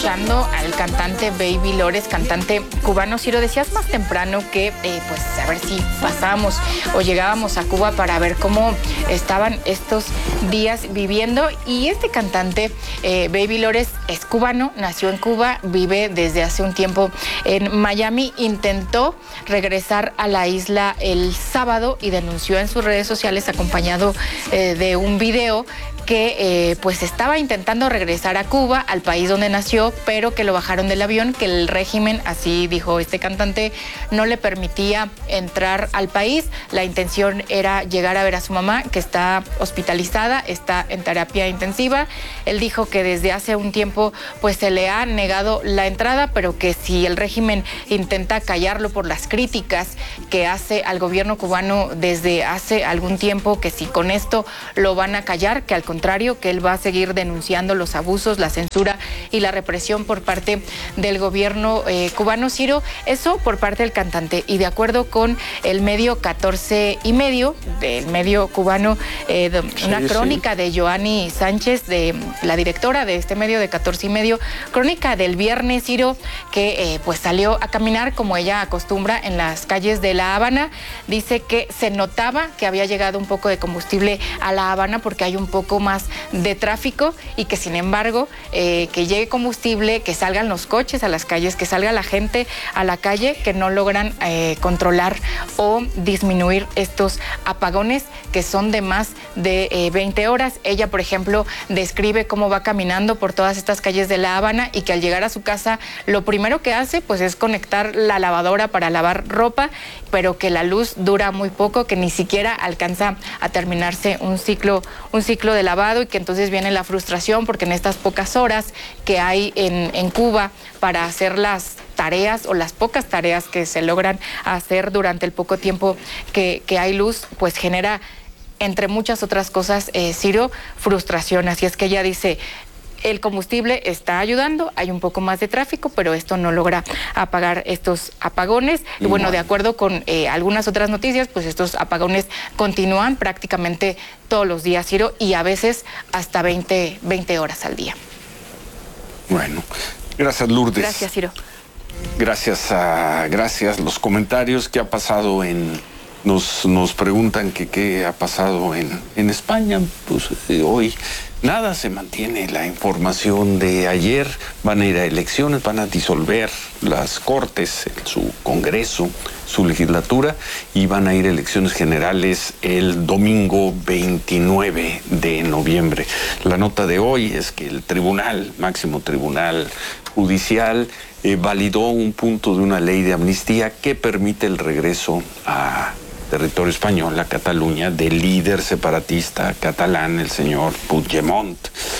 escuchando al cantante Baby Lores, cantante cubano. Ciro, decías más temprano que pues a ver si pasábamos o llegábamos a Cuba para ver cómo estaban estos días viviendo. Y este cantante, Baby Lores, es cubano, nació en Cuba, vive desde hace un tiempo en Miami. Intentó regresar a la isla el sábado y denunció en sus redes sociales, acompañado de un video, que pues estaba intentando regresar a Cuba, al país donde nació, pero que lo bajaron del avión, que el régimen, así dijo este cantante, no le permitía entrar al país. La intención era llegar a ver a su mamá, que está hospitalizada, está en terapia intensiva. Él dijo que desde hace un tiempo pues se le ha negado la entrada, pero que si el régimen intenta callarlo por las críticas que hace al gobierno cubano desde hace algún tiempo, que si con esto lo van a callar, que al contrario, que él va a seguir denunciando los abusos, la censura y la represión por parte del gobierno cubano. Ciro, eso por parte del cantante. Y de acuerdo con el medio 14 y medio, del medio cubano, una crónica de Joanny Sánchez, de la directora de este medio de 14 y medio, crónica del viernes, Ciro, que pues salió a caminar como ella acostumbra en las calles de La Habana. Dice que se notaba que había llegado un poco de combustible a La Habana porque hay un poco más de tráfico, y que sin embargo que llegue combustible, que salgan los coches a las calles, que salga la gente a la calle, que no logran controlar o disminuir estos apagones que son de más de 20 horas. Ella, por ejemplo, describe cómo va caminando por todas estas calles de La Habana y que al llegar a su casa lo primero que hace pues es conectar la lavadora para lavar ropa, pero que la luz dura muy poco, que ni siquiera alcanza a terminarse un ciclo de lavado, y que entonces viene la frustración porque en estas pocas horas que hay en Cuba para hacer las tareas o las pocas tareas que se logran hacer durante el poco tiempo que hay luz, pues genera, entre muchas otras cosas, Ciro, frustración. Así es que ella dice, el combustible está ayudando, hay un poco más de tráfico, pero esto no logra apagar estos apagones. Y bueno, de acuerdo con algunas otras noticias, pues estos apagones continúan prácticamente todos los días, Ciro, y a veces hasta 20 horas al día. Bueno, gracias, Lourdes. Gracias, Ciro. Gracias. Los comentarios, ¿qué ha pasado nos preguntan que qué ha pasado en España? Pues hoy nada, se mantiene la información de ayer. Van a ir a elecciones, van a disolver las Cortes, su Congreso, su legislatura, y van a ir a elecciones generales el domingo 29 de noviembre. La nota de hoy es que el máximo tribunal judicial, validó un punto de una ley de amnistía que permite el regreso a territorio español, a Cataluña, del líder separatista catalán, el señor Puigdemont.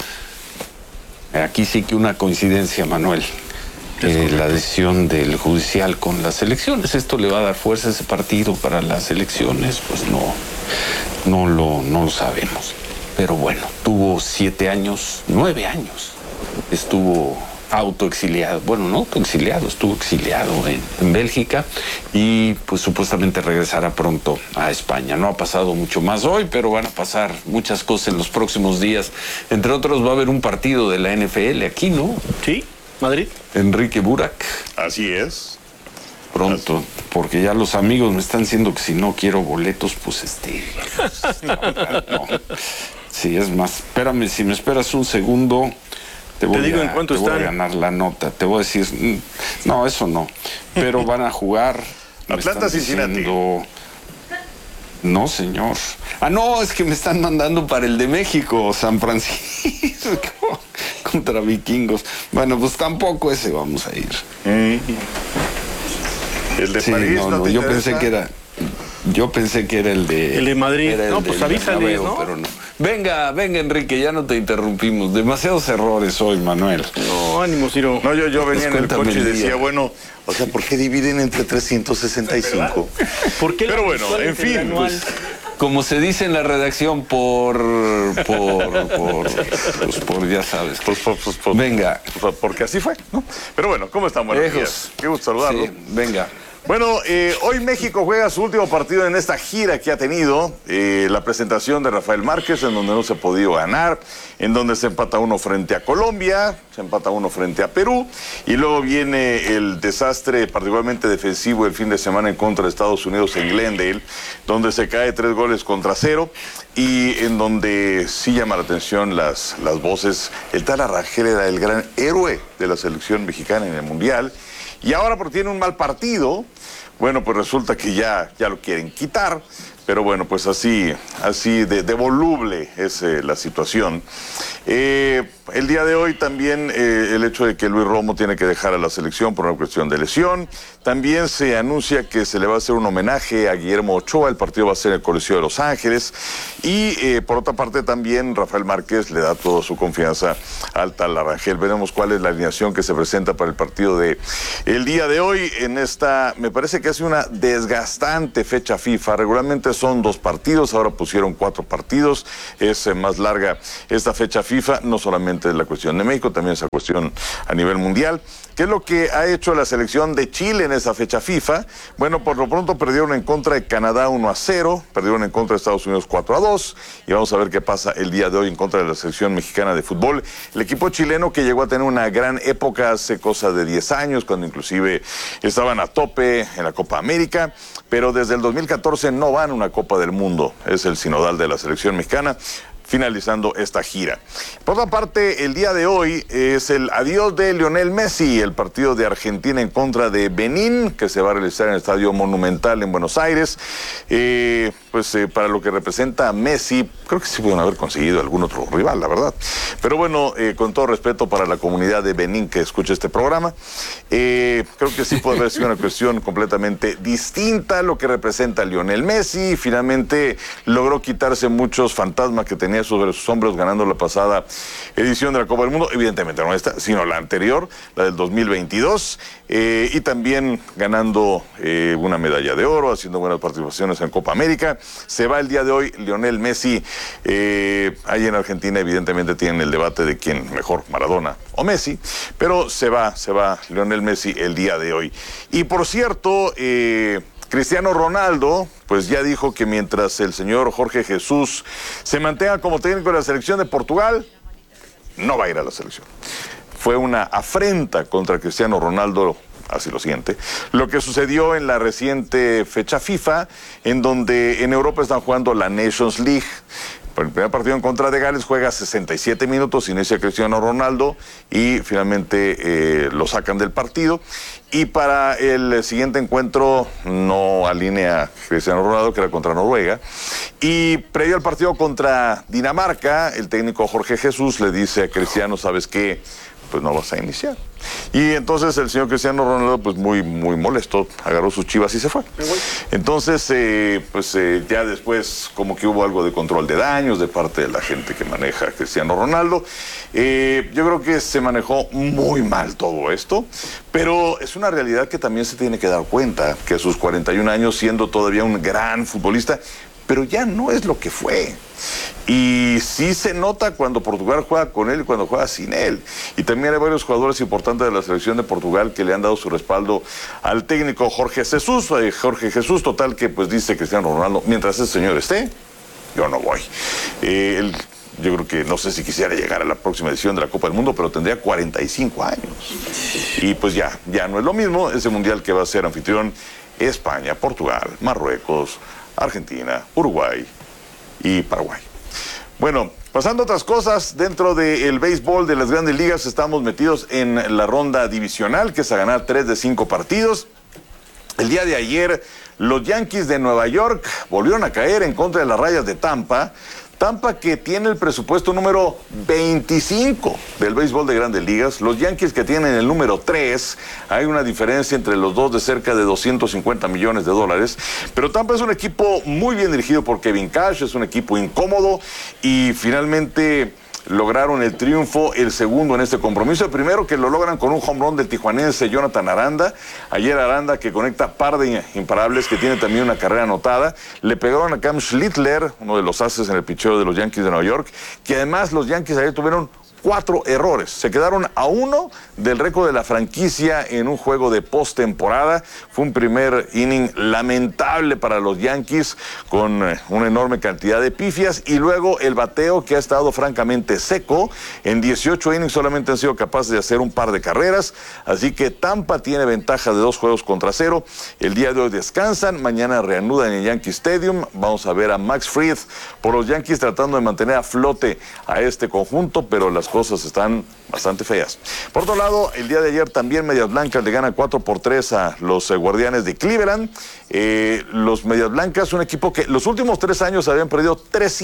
Aquí sí que una coincidencia, Manuel. La decisión del judicial con las elecciones. Esto le va a dar fuerza a ese partido para las elecciones, pues no lo sabemos. Pero bueno, tuvo 9 años. Estuvo autoexiliado, bueno, no autoexiliado, estuvo exiliado en Bélgica, y pues supuestamente regresará pronto a España. No ha pasado mucho más hoy, pero van a pasar muchas cosas en los próximos días. Entre otros, va a haber un partido de la NFL aquí, ¿no? Sí, Madrid. Enrique Burak. Así es. Pronto, porque ya los amigos me están diciendo que si no quiero boletos, pues no. Sí, es más, espérame, si me esperas un segundo. Te digo en cuánto están. Voy a ganar la nota. Te voy a decir, no, eso no. Pero van a jugar. Atlanta, Cincinnati. No, señor. No, es que me están mandando para el de México, San Francisco, contra Vikingos. Bueno, pues tampoco ese vamos a ir. El de París, no, yo pensé que era. Yo pensé que era el de Madrid. No, pues avísales, ¿no? Pero no. Venga, Enrique, ya no te interrumpimos. Demasiados errores hoy, Manuel. No, ánimo, Ciro. No, yo venía en el coche y decía, bueno, o sea, ¿por qué dividen entre 365? ¿Por qué? Pero bueno, en fin, pues, como se dice en la redacción, por ya sabes. Venga. Porque así fue, ¿no? Pero bueno, ¿cómo están? Buenos días. Qué gusto saludarlo. Sí, venga. Bueno, hoy México juega su último partido en esta gira que ha tenido, la presentación de Rafael Márquez, en donde no se ha podido ganar, en donde se empata uno frente a Colombia, se empata uno frente a Perú, y luego viene el desastre particularmente defensivo el fin de semana en contra de Estados Unidos en Glendale, donde se cae 3-0, y en donde sí llama la atención las voces. El tal Arrangel era el gran héroe de la selección mexicana en el Mundial, y ahora porque tiene un mal partido, bueno, pues resulta que ya lo quieren quitar. Pero bueno, pues así de voluble es la situación. El día de hoy también el hecho de que Luis Romo tiene que dejar a la selección por una cuestión de lesión. También se anuncia que se le va a hacer un homenaje a Guillermo Ochoa. El partido va a ser en el Coliseo de Los Ángeles. Y por otra parte también Rafael Márquez le da toda su confianza al tal Arrangel. Veremos cuál es la alineación que se presenta para el partido de el día de hoy en esta, me parece que hace una desgastante fecha FIFA. Regularmente son 2 partidos, ahora pusieron 4 partidos. Es más larga esta fecha FIFA, no solamente es la cuestión de México, también es la cuestión a nivel mundial. ¿Qué es lo que ha hecho la selección de Chile en esa fecha FIFA? Bueno, por lo pronto perdieron en contra de Canadá 1-0, perdieron en contra de Estados Unidos 4-2, y vamos a ver qué pasa el día de hoy en contra de la selección mexicana de fútbol. El equipo chileno que llegó a tener una gran época hace cosa de 10 años, cuando inclusive estaban a tope en la Copa América, pero desde el 2014 no van a una Copa del Mundo. Es el sinodal de la selección mexicana, finalizando esta gira. Por otra parte, el día de hoy es el adiós de Lionel Messi, el partido de Argentina en contra de Benín, que se va a realizar en el Estadio Monumental en Buenos Aires. Para lo que representa a Messi, creo que sí pudieron haber conseguido algún otro rival, la verdad. Pero bueno, con todo respeto para la comunidad de Benín que escucha este programa, creo que sí puede haber sido una cuestión completamente distinta lo que representa a Lionel Messi. Finalmente logró quitarse muchos fantasmas que tenía sobre sus hombros ganando la pasada edición de la Copa del Mundo, evidentemente no esta, sino la anterior, la del 2022, y también ganando una medalla de oro, haciendo buenas participaciones en Copa América. Se va el día de hoy Lionel Messi. Ahí en Argentina evidentemente tienen el debate de quién mejor, Maradona o Messi, pero se va Lionel Messi el día de hoy. Y por cierto, Cristiano Ronaldo, pues ya dijo que mientras el señor Jorge Jesús se mantenga como técnico de la selección de Portugal, no va a ir a la selección. Fue una afrenta contra Cristiano Ronaldo, así lo siente, lo que sucedió en la reciente fecha FIFA, en donde en Europa están jugando la Nations League. Por el primer partido en contra de Gales juega 67 minutos, inicia Cristiano Ronaldo y finalmente lo sacan del partido. Y para el siguiente encuentro no alinea Cristiano Ronaldo, que era contra Noruega. Y previo al partido contra Dinamarca, el técnico Jorge Jesús le dice a Cristiano, ¿sabes qué? Pues no vas a iniciar. Y entonces el señor Cristiano Ronaldo, pues muy molesto, agarró sus chivas y se fue. Entonces, ya después como que hubo algo de control de daños de parte de la gente que maneja a Cristiano Ronaldo. Yo creo que se manejó muy mal todo esto, pero es una realidad que también se tiene que dar cuenta, que a sus 41 años, siendo todavía un gran futbolista, pero ya no es lo que fue. Y sí se nota cuando Portugal juega con él y cuando juega sin él. Y también hay varios jugadores importantes de la selección de Portugal que le han dado su respaldo al técnico Jorge Jesús. Total que pues dice Cristiano Ronaldo, mientras ese señor esté, yo no voy. Yo creo que no sé si quisiera llegar a la próxima edición de la Copa del Mundo, pero tendría 45 años. Y pues ya no es lo mismo. Ese mundial que va a ser anfitrión España, Portugal, Marruecos, Argentina, Uruguay y Paraguay. Bueno, pasando a otras cosas, dentro del béisbol de las grandes ligas estamos metidos en la ronda divisional, que es a ganar 3 de 5 partidos. El día de ayer, los Yankees de Nueva York volvieron a caer en contra de las Rayas de Tampa. Tampa, que tiene el presupuesto número 25 del béisbol de grandes ligas. Los Yankees, que tienen el número 3. Hay una diferencia entre los dos de cerca de $250 millones. Pero Tampa es un equipo muy bien dirigido por Kevin Cash. Es un equipo incómodo. Y finalmente lograron el triunfo, el segundo en este compromiso. El primero que lo logran con un home run del tijuanense Jonathan Aranda. Ayer Aranda, que conecta par de imparables, que tiene también una carrera anotada. Le pegaron a Cam Schlittler, uno de los ases en el picheo de los Yankees de Nueva York, que además los Yankees ayer tuvieron 4 errores. Se quedaron a 1 del récord de la franquicia en un juego de postemporada. Fue un primer inning lamentable para los Yankees con una enorme cantidad de pifias, y luego el bateo, que ha estado francamente seco. En 18 innings solamente han sido capaces de hacer un par de carreras, así que Tampa tiene ventaja de 2-0. El día de hoy descansan, mañana reanudan en Yankee Stadium. Vamos a ver a Max Fried por los Yankees tratando de mantener a flote a este conjunto, pero las cosas están bastante feas. Por otro lado, el día de ayer también Medias Blancas le ganan 4-3 a los Guardianes de Cleveland. Los Medias Blancas, un equipo que los últimos 3 años habían perdido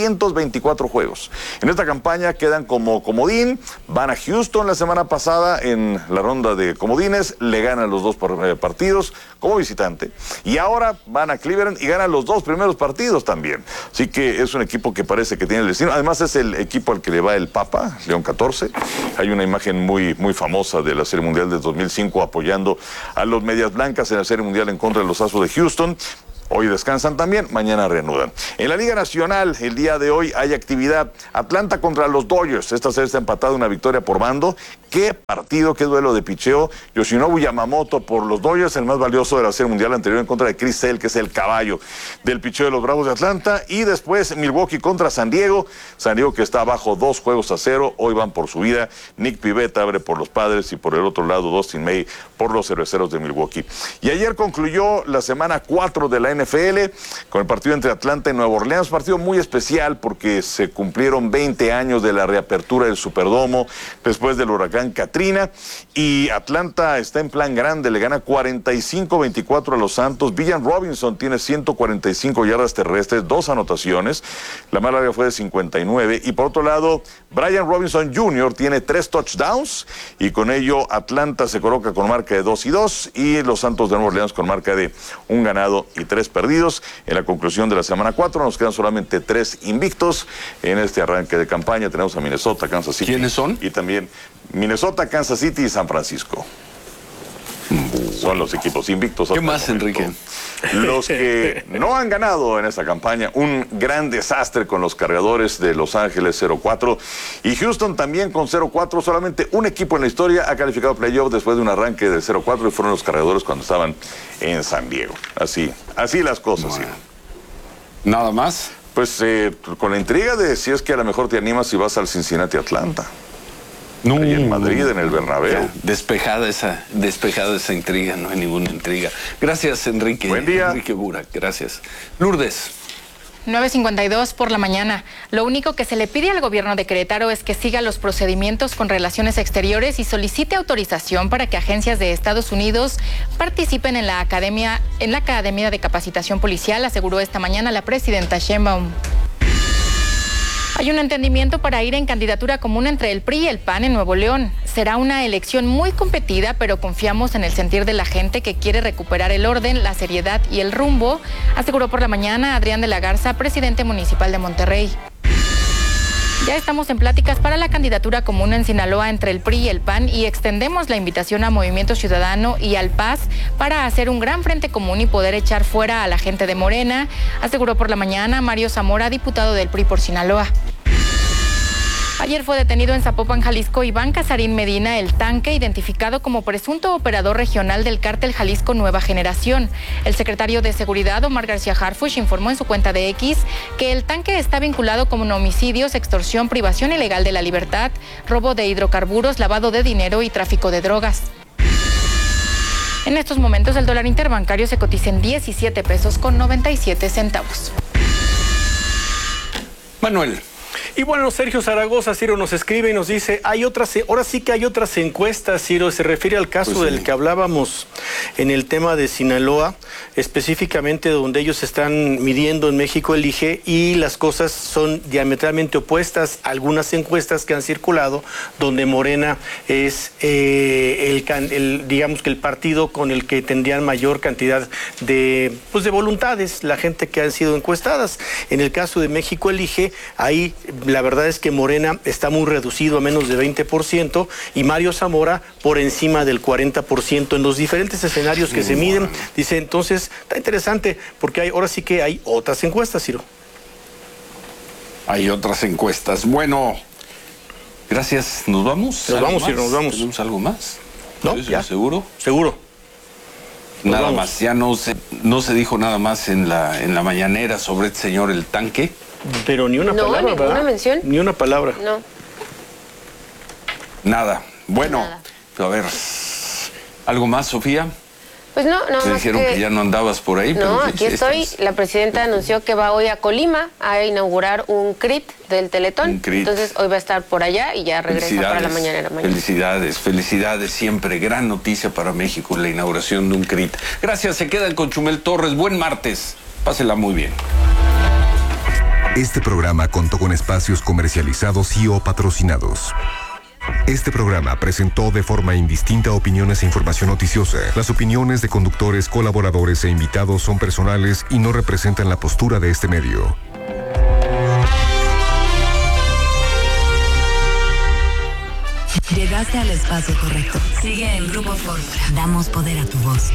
324 juegos. En esta campaña quedan como comodín, van a Houston la semana pasada en la ronda de comodines, le ganan los 2 partidos como visitante, y ahora van a Cleveland y ganan los 2 primeros partidos también. Así que es un equipo que parece que tiene el destino. Además es el equipo al que le va el Papa, León XIV. Hay una imagen muy famosa de la Serie Mundial de 2005 apoyando a los Medias Blancas en la Serie Mundial en contra de los Astros de Houston. Hoy descansan también, mañana reanudan. En la Liga Nacional, el día de hoy hay actividad. Atlanta contra los Dodgers. Esta serie está empatada, una victoria por bando. Qué partido, qué duelo de picheo. Yoshinobu Yamamoto por los Dodgers, el más valioso de la Serie Mundial anterior, en contra de Chris Sale, que es el caballo del picheo de los Bravos de Atlanta. Y después Milwaukee contra San Diego. San Diego, que está abajo 2-0. Hoy van por su vida. Nick Pivetta abre por los Padres, y por el otro lado Dustin May por los Cerveceros de Milwaukee. Y ayer concluyó la semana 4 de la NFL con el partido entre Atlanta y Nueva Orleans, partido muy especial porque se cumplieron 20 años de la reapertura del Superdomo después del huracán Katrina, y Atlanta está en plan grande, le gana 45-24 a los Santos. Villan Robinson tiene 145 yardas terrestres, 2 anotaciones, la más larga fue de 59, y por otro lado Brian Robinson Jr. tiene 3 touchdowns, y con ello Atlanta se coloca con marca de 2-2, y los Santos de Nueva Orleans con marca de 1 ganado y 3 perdidos. En la conclusión de la semana 4 nos quedan solamente 3 invictos en este arranque de campaña. Tenemos a Minnesota, Kansas City. ¿Quiénes son? Y también Minnesota, Kansas City y San Francisco. Son los equipos invictos. ¿Qué más, Enrique? Los que no han ganado en esta campaña, un gran desastre con los Cargadores de Los Ángeles 0-4, y Houston también con 0-4. Solamente un equipo en la historia ha calificado playoff después de un arranque de 0-4, y fueron los Cargadores cuando estaban en San Diego. Así las cosas. Bueno. ¿Nada más? Pues con la intriga de si es que a lo mejor te animas y vas al Cincinnati Atlanta. No. Ahí en Madrid, en el Bernabéu. Ya, despejada esa intriga, no hay ninguna intriga. Gracias, Enrique. Buen día. Enrique Burak, gracias. Lourdes. 9:52 por la mañana. Lo único que se le pide al gobierno de Querétaro es que siga los procedimientos con relaciones exteriores y solicite autorización para que agencias de Estados Unidos participen en la Academia de Capacitación Policial, aseguró esta mañana la presidenta Sheinbaum. Hay un entendimiento para ir en candidatura común entre el PRI y el PAN en Nuevo León. Será una elección muy competida, pero confiamos en el sentir de la gente que quiere recuperar el orden, la seriedad y el rumbo, aseguró por la mañana Adrián de la Garza, presidente municipal de Monterrey. Ya estamos en pláticas para la candidatura común en Sinaloa entre el PRI y el PAN, y extendemos la invitación a Movimiento Ciudadano y al PAS para hacer un gran frente común y poder echar fuera a la gente de Morena, aseguró por la mañana Mario Zamora, diputado del PRI por Sinaloa. Ayer fue detenido en Zapopan, Jalisco, Iván Casarín Medina, el Tanque, identificado como presunto operador regional del cártel Jalisco Nueva Generación. El secretario de Seguridad, Omar García Harfuch, informó en su cuenta de X que el Tanque está vinculado con homicidios, extorsión, privación ilegal de la libertad, robo de hidrocarburos, lavado de dinero y tráfico de drogas. En estos momentos el dólar interbancario se cotiza en 17 pesos con 97 centavos. Manuel. Y bueno, Sergio Zaragoza, Ciro, nos escribe y nos dice, ahora sí que hay otras encuestas, Ciro, se refiere al caso pues sí, del que hablábamos en el tema de Sinaloa, específicamente donde ellos están midiendo en México Elige, y las cosas son diametralmente opuestas. Algunas encuestas que han circulado donde Morena es digamos que el partido con el que tendrían mayor cantidad de voluntades, la gente que han sido encuestadas. En el caso de México Elige, ahí la verdad es que Morena está muy reducido a menos de 20%, y Mario Zamora por encima del 40% en los diferentes escenarios que se miden. Dice, entonces, está interesante, porque ahora sí que hay otras encuestas, Ciro. Hay otras encuestas. Bueno, Gracias, ¿nos vamos? Nos vamos. ¿Tenemos algo más? ¿No? ¿Ya? ¿Seguro? Seguro. Nada más, ya no se dijo nada más en la mañanera sobre este señor el tanque. Pero ni una palabra, ¿verdad? ¿Ninguna mención? Ni una palabra. No. Nada. Bueno, Nada. a ver, ¿algo más, Sofía? Pues no, Te más dijeron que ya no andabas por ahí. No, pero aquí sí estoy. estás. La presidenta anunció que va hoy a Colima a inaugurar un CRIT del Teletón. Un CRIT. Entonces hoy va a estar por allá y ya regresa para la mañanera mañana. Felicidades siempre. Gran noticia para México, la inauguración de un CRIT. Gracias, se quedan con Chumel Torres. Buen martes. Pásela muy bien. Este programa contó con espacios comercializados y o patrocinados. Este programa presentó de forma indistinta opiniones e información noticiosa. Las opiniones de conductores, colaboradores e invitados son personales y no representan la postura de este medio. Llegaste al espacio correcto. Sigue en Grupo Fórmula. Damos poder a tu voz.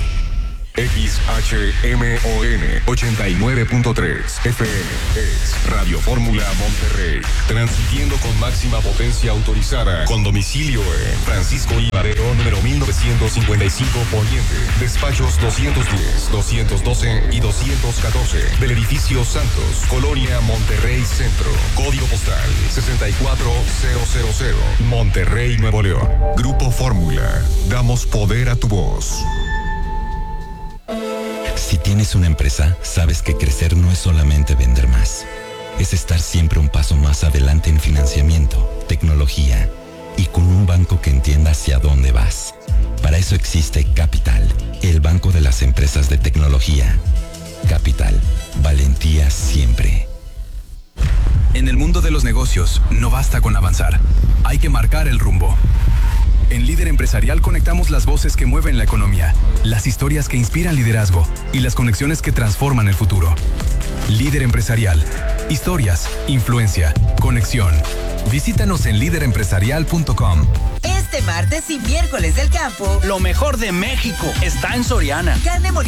XHMON 89.3 FM es Radio Fórmula Monterrey, transmitiendo con máxima potencia autorizada, con domicilio en Francisco I. Madero, número 1955 Poniente, despachos 210, 212 y 214 del edificio Santos, Colonia Monterrey Centro, código postal 64000, Monterrey, Nuevo León. Grupo Fórmula, damos poder a tu voz. Si tienes una empresa, sabes que crecer no es solamente vender más. Es estar siempre un paso más adelante en financiamiento, tecnología y con un banco que entienda hacia dónde vas. Para eso existe Capital, el banco de las empresas de tecnología. Capital, valentía siempre. En el mundo de los negocios, no basta con avanzar. Hay que marcar el rumbo. En Líder Empresarial conectamos las voces que mueven la economía, las historias que inspiran liderazgo y las conexiones que transforman el futuro. Líder Empresarial. Historias, influencia, conexión. Visítanos en liderempresarial.com. Este martes y miércoles del campo, lo mejor de México está en Soriana. Carne molida